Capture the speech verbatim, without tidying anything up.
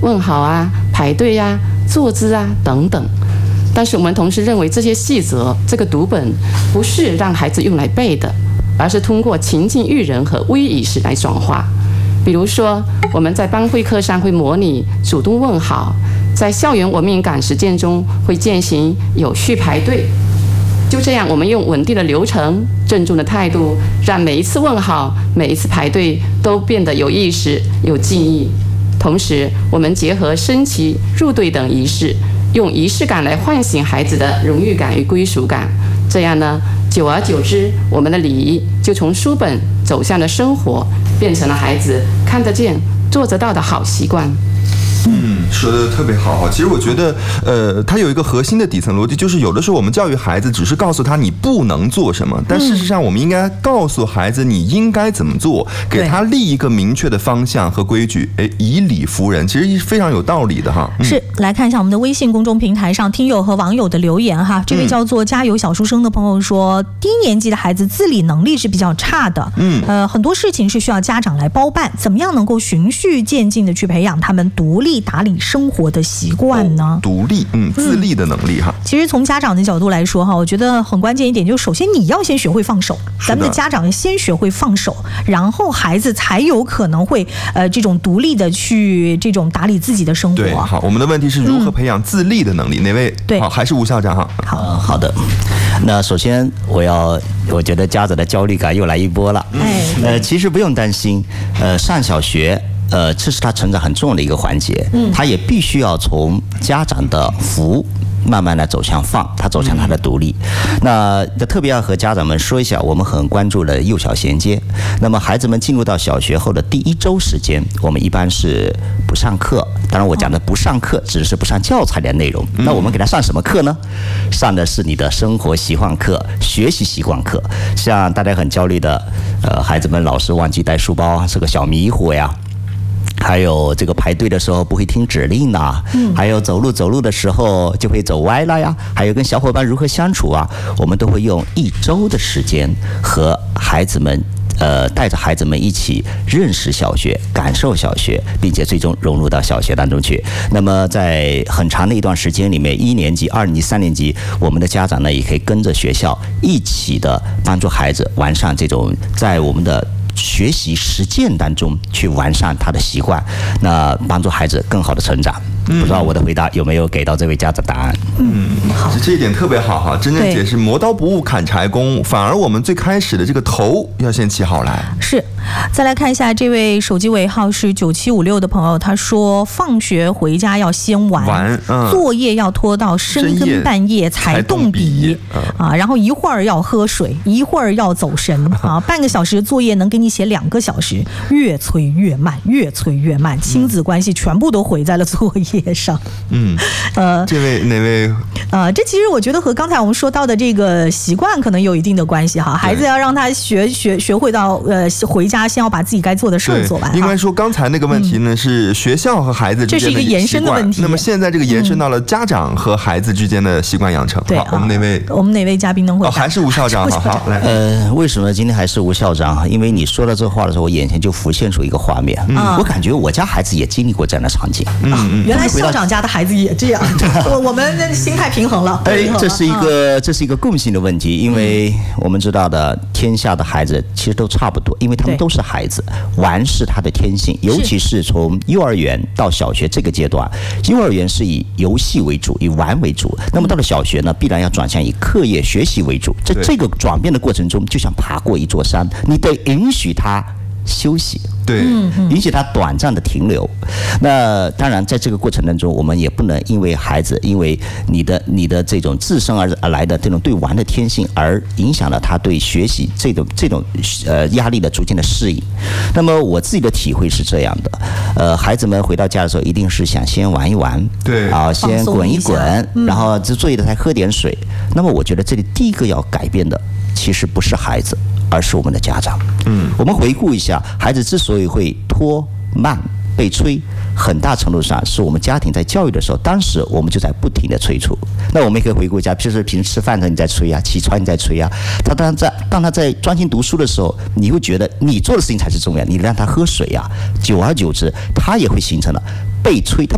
问好啊、排队呀、啊、坐姿啊等等。但是我们同时认为这些细则，这个读本不是让孩子用来背的，而是通过情境育人和微仪式来转化。比如说，我们在班会课上会模拟主动问好，在校园文明感实践中会践行有序排队。就这样，我们用稳定的流程、郑重的态度，让每一次问好、每一次排队都变得有意识、有记忆。同时，我们结合升旗、入队等仪式，用仪式感来唤醒孩子的荣誉感与归属感。这样呢，久而久之，我们的礼仪就从书本走向了生活，变成了孩子看得见、做得到的好习惯。 嗯，说的特别好哈。其实我觉得，呃，它有一个核心的底层逻辑，就是有的时候我们教育孩子，只是告诉他你不能做什么，但事实上我们应该告诉孩子你应该怎么做，给他立一个明确的方向和规矩，哎，以理服人，其实非常有道理的哈。嗯、 是，来看一下我们的微信公众平台上听友和网友的留言哈。这位叫做加油小书生的朋友说，低年级的孩子自理能力是比较差的，嗯，呃，很多事情是需要家长来包办，怎么样能够循序渐进的去培养他们独立打理生活的习惯呢？ 哦、独立，嗯，自立的能力哈、嗯。 其实从家长的角度来说哈，我觉得很关键一点就是，首先你要先学会放手，咱们的家长先学会放手，然后孩子才有可能会呃这种独立的去这种打理自己的生活。 对，好，我们的问题是如何培养自立的能力？嗯、哪位？对，好，还是吴校长哈。 好、呃，好的。那首先我要，我觉得家长的焦虑感又来一波了。哎，呃，其实不用担心，呃，上小学。呃，这是他成长很重要的一个环节，嗯，他也必须要从家长的福慢慢的走向放，他走向他的独立。嗯、那特别要和家长们说一下，我们很关注了幼小衔接。那么孩子们进入到小学后的第一周时间，我们一般是不上课。当然，我讲的不上课，只是不上教材的内容。嗯、那我们给他上什么课呢？上的是你的生活习惯课、学习习惯课。像大家很焦虑的，呃，孩子们老是忘记带书包，是个小迷糊呀。还有这个排队的时候不会听指令呐、嗯，还有走路走路的时候就会走歪了呀，还有跟小伙伴如何相处啊，我们都会用一周的时间和孩子们。呃，带着孩子们一起认识小学，感受小学，并且最终融入到小学当中去。那么，在很长的一段时间里面，一年级、二年级、三年级，我们的家长呢，也可以跟着学校一起的帮助孩子完善这种在我们的学习实践当中去完善他的习惯，那帮助孩子更好的成长。不知道我的回答有没有给到这位家长答案？ 嗯，好，这一点特别好哈，真正解释磨刀不误砍柴工，反而我们最开始的这个头要先起好来。 是，再来看一下这位手机尾号是九七五六的朋友，他说放学回家要先玩，玩嗯、作业要拖到深更半夜才动笔、嗯、啊，然后一会儿要喝水，一会儿要走神啊，半个小时作业能给你写两个小时，越催越慢，越催越慢，亲子关系全部都毁在了作业上。嗯， 呃，这位哪位？ 呃，这其实我觉得和刚才我们说到的这个习惯可能有一定的关系哈。孩子要让他学学学会到呃回家先要把自己该做的事儿做完。 应该说刚才那个问题呢、嗯、是学校和孩子之间的这是一个延伸的问题。 那么现在这个延伸到了家长和孩子之间的习惯养成。 对、 嗯，我们哪位？ 我们哪位嘉宾能回答？ 哦，还是吴校长。好，好，来。 呃，为什么今天还是吴校长？因为你说了这话的时候，我眼前就浮现出一个画面。嗯，我感觉我家孩子也经历过这样的场景。 嗯嗯，原来校长家的孩子也这样，我我们心态平衡了。 哎，这是一个这是一个共性的问题，因为我们知道的，天下的孩子其实都差不多，因为他们都是孩子，玩是他的天性，尤其是从幼儿园到小学这个阶段，幼儿园是以游戏为主，以玩为主，那么到了小学呢，必然要转向以课业学习为主，在这个转变的过程中，就像爬过一座山，你得允许他休息。 对， 允许他短暂的停留。那当然，在这个过程当中，我们也不能因为孩子，因为你的你的这种自身而而来的这种对玩的天性，而影响了他对学习这种这种呃压力的逐渐的适应。那么我自己的体会是这样的，呃，孩子们回到家的时候，一定是想先玩一玩， 对， 啊，先滚一滚，嗯、然后这作业的才喝点水。那么我觉得这里第一个要改变的，其实不是孩子，而是我们的家长。嗯，我们回顾一下，孩子之所以会拖慢被催，很大程度上是我们家庭在教育的时候，当时我们就在不停的催促。那我们也可以回顾一下，譬如说平时吃饭的时候你在催啊，起床你在催啊，他当在当他在专心读书的时候，你会觉得你做的事情才是重要，你让他喝水啊，久而久之，他也会形成了被催。